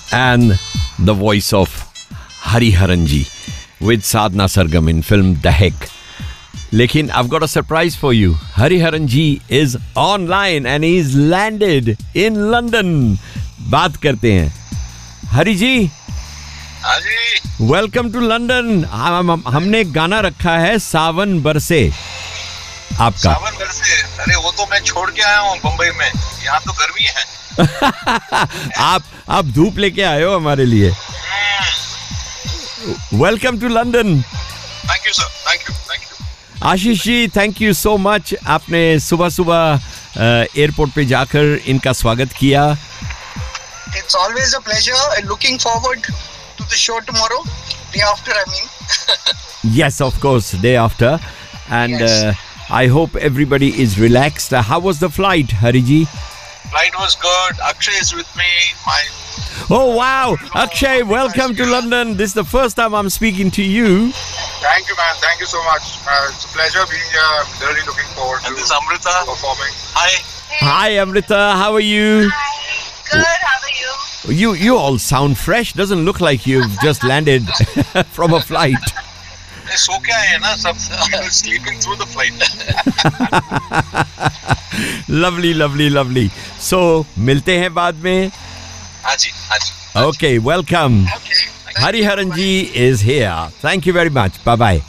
and the voice of Hariharan ji with Sadhna Sargam in film Dahek. Lekin I've got a surprise for you. Hariharan ji is online and he's landed in London. बात करते हैं. हरि जी. हाँ जी. Welcome to London. हमने गाना रखा है सावन बरसे आपका. सावन बरसे. अरे वो तो मैं छोड़ के आया हूँ बम्बई में. यहाँ तो गर्मी है. आप धूप लेके आए हो हमारे लिए. Welcome to London. Thank you, sir. Thank you. Ashish ji, thank you so much. आपने सुबह सुबह एयरपोर्ट पे जाकर इनका स्वागत किया. It's always a pleasure. Looking forward to the show tomorrow. Day after, I mean. Yes, of course, day after. And yes. I hope everybody is relaxed. How was the flight, Hari ji? Flight was good. Akshay is with me. Oh, wow. Akshay, welcome to London. This is the first time I'm speaking to you. Thank you, man. Thank you so much. It's a pleasure being here. I'm really looking forward and to this Amrita performing. Hi. Hi, Amrita. How are you? Hi. Good. How are you? You all sound fresh. Doesn't look like you've just landed from a flight. सो के आए हैं ना सब. People sleeping through the flight. Lovely. So, मिलते हैं बाद में. हाँ जी. Okay, welcome. Okay. Hariharan ji is here. Thank you very much. Bye-bye.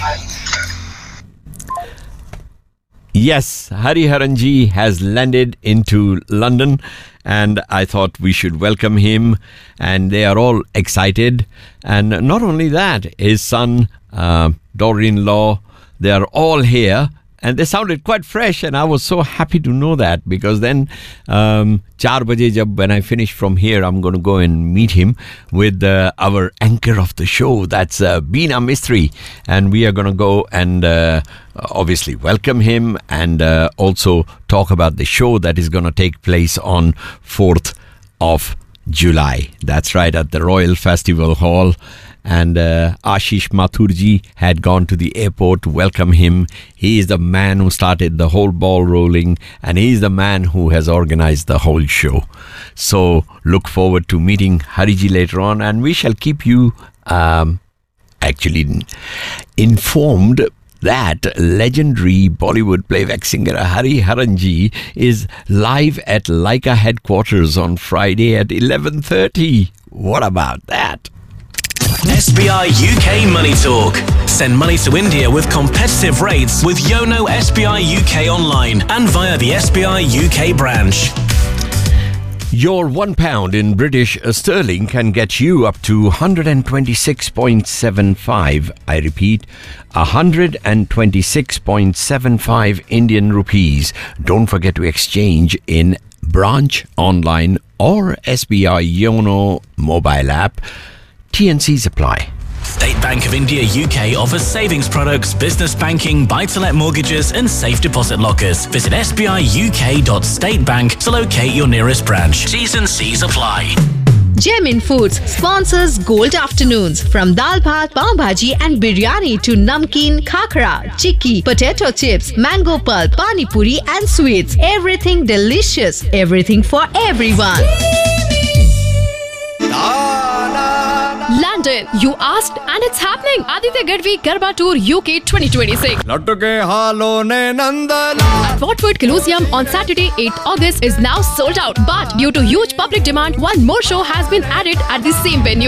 Yes, Hariharan ji has landed into London and I thought we should welcome him, and they are all excited. And not only that, his son, daughter-in-law, they are all here. And they sounded quite fresh, and I was so happy to know that, because then 4 baje when I finish from here, I'm going to go and meet him with our anchor of the show. That's Beena Mistry, and we are going to go and obviously welcome him and also talk about the show that is going to take place on 4th of July. That's right, at the Royal Festival Hall. And Ashish Mathurji had gone to the airport to welcome him. He is the man who started the whole ball rolling, and he is the man who has organized the whole show. So look forward to meeting Hariji later on, and we shall keep you actually informed that legendary Bollywood playback singer Hariharan ji is live at Leica headquarters on Friday at 11:30. What about that? SBI UK Money Talk. Send money to India with competitive rates with Yono SBI UK online and via the SBI UK branch. Your £1 in British sterling can get you up to 126.75. I repeat, 126.75 Indian rupees. Don't forget to exchange in branch, online or SBI Yono mobile app. TNCs apply. State Bank of India UK offers savings products, business banking, buy-to-let mortgages and safe deposit lockers. Visit sbiuk.statebank to locate your nearest branch. T's and C's apply. Gemin Foods sponsors Gold Afternoons. From dal bhat, pav bhaji and biryani to namkeen, khakra, chikki, potato chips, mango pulp, pani puri and sweets. Everything delicious. Everything for everyone. London, you asked, and it's happening. Aditya Gadvi Garba Tour UK 2026. At Watford Colosseum on Saturday, 8th August is now sold out. But due to huge public demand, one more show has been added at the same venue.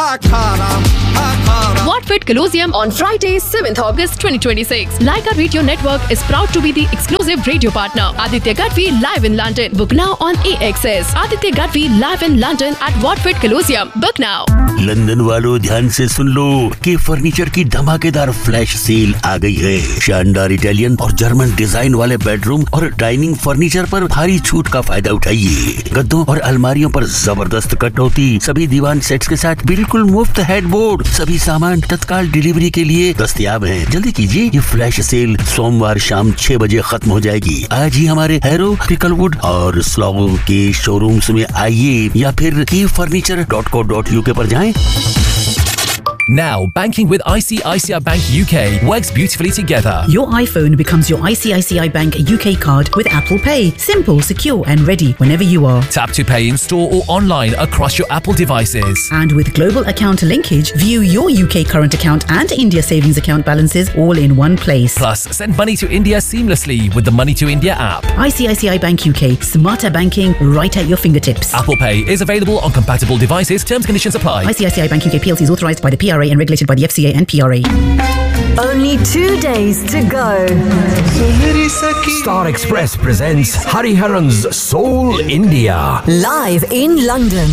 Watford Colosseum on Friday, 7th August 2026. Leica Radio Network is proud to be the exclusive radio partner. Aditya Gadvi live in London. Book now on AXS. Aditya Gadvi live in London at Watford Colosseum. Book now. London वालों ध्यान से सुन लो कि furniture की धमाकेदार flash sale आ गई है। शानदार Italian और जर्मन डिजाइन वाले बेडरूम और डाइनिंग फर्नीचर पर भारी छूट का फायदा उठाइए। गद्दों और अलमारियों पर जबरदस्त कटौती, सभी दीवान सेट्स के साथ बिल्कुल मुफ्त हेडबोर्ड, सभी सामान तत्काल डिलीवरी के लिए दस्तयाब हैं। जल्दी कीजिए, ये फ्लैश सेल सोमवार शाम 6 बजे खत्म हो जाएगी। आज ही हमारे हैरो, क्रिकलवुड और स्लॉगो के शोरूम्स में आइए या फिर keyfurniture.co.uk पर जाएं। Now, banking with ICICI Bank UK works beautifully together. Your iPhone becomes your ICICI Bank UK card with Apple Pay. Simple, secure and ready whenever you are. Tap to pay in store or online across your Apple devices. And with global account linkage, view your UK current account and India savings account balances all in one place. Plus, send money to India seamlessly with the Money to India app. ICICI Bank UK. Smarter banking right at your fingertips. Apple Pay is available on compatible devices. Terms and conditions apply. ICICI Bank UK PLC is authorised by the PRA and regulated by the FCA and PRA. Only 2 days to go. Star Express presents Hariharan's Soul India. Live in London.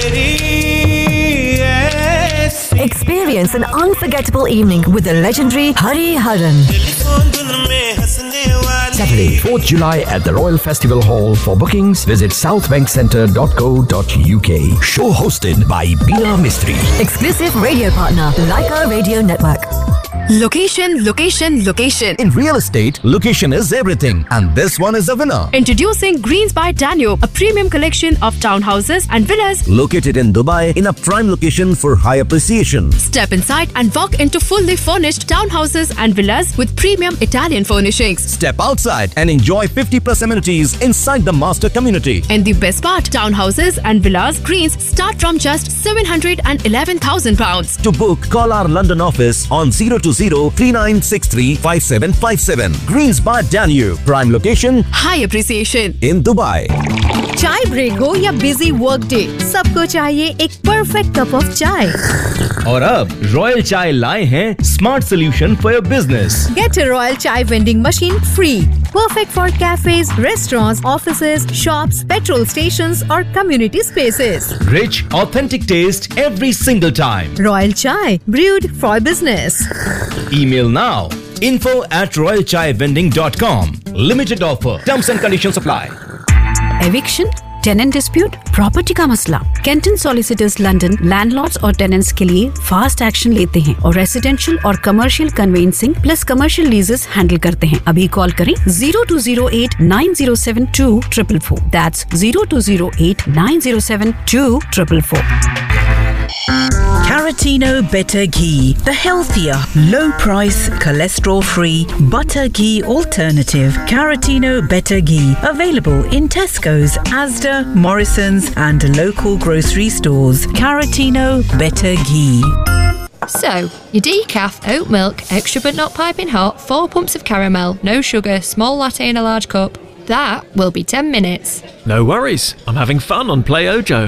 Experience an unforgettable evening with the legendary Hariharan. Saturday, 4th July at the Royal Festival Hall. For bookings, visit southbankcentre.co.uk. Show hosted by Beena Mistry. Exclusive radio partner, Leica Radio Network. Location, location, location. In real estate, location is everything, and this one is a winner. Introducing Greens by Danube, a premium collection of townhouses and villas located in Dubai in a prime location for high appreciation. Step inside and walk into fully furnished townhouses and villas with premium Italian furnishings. Step outside and enjoy 50+ amenities inside the master community. And the best part, townhouses and villas Greens start from just £711,000. To book, call our London office on 020-3963-5757. Greens by Danube, prime location, high appreciation in Dubai. चाय break हो या busy work day, सबको चाहिए एक perfect cup of चाय. और अब royal चाय लाए हैं smart solution for your business. Get a Royal Chai vending machine free. Perfect for cafes, restaurants, offices, shops, petrol stations or community spaces. Rich, authentic taste every single time. Royal Chai, brewed for business. Email now. info@royalchaivending.com. Limited offer. Terms and conditions apply. Eviction, tenant dispute, property का मसला. Canton solicitors London landlords और tenants के लिए fast action लेते हैं और residential और commercial convincing plus commercial लीजेस handle करते हैं. अभी कॉल करें 0208907244. That's 0208907244. Caratino Better Ghee, the healthier, low-price, cholesterol-free butter ghee alternative. Caratino Better Ghee, available in Tesco's, Asda, Morrison's and local grocery stores. Caratino Better Ghee. So, your decaf, oat milk, extra but not piping hot, 4 pumps of caramel, no sugar, small latte in a large cup. That will be 10 minutes. No worries, I'm having fun on Play Ojo.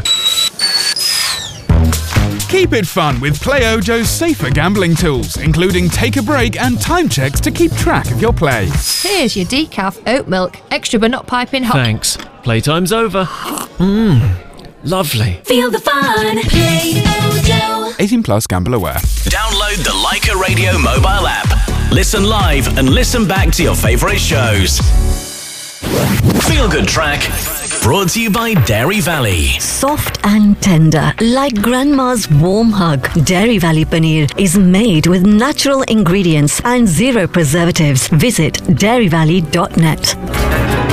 Keep it fun with Play Ojo's safer gambling tools, including take a break and time checks to keep track of your play. Here's your decaf, oat milk, extra but not piping hot. Thanks. Playtime's over. Lovely. Feel the fun. Play Ojo. 18+ gamble aware. Download the Leica Radio mobile app. Listen live and listen back to your favourite shows. Feel Good Track, brought to you by Dairy Valley. Soft and tender, like grandma's warm hug. Dairy Valley Paneer is made with natural ingredients and 0 preservatives. Visit dairyvalley.net.